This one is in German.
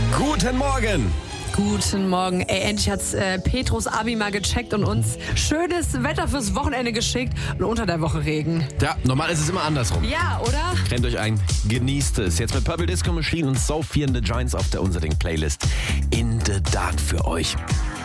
Guten Morgen. Guten Morgen. Endlich hat's Petrus Abi mal gecheckt und uns schönes Wetter fürs Wochenende geschickt und unter der Woche Regen. Ja, normal ist es immer andersrum. Ja, oder? Rennt euch ein, genießt es. Jetzt mit Purple Disco Machine und So 4 in the Giants auf der Unser Ding Playlist. In the Dark für euch.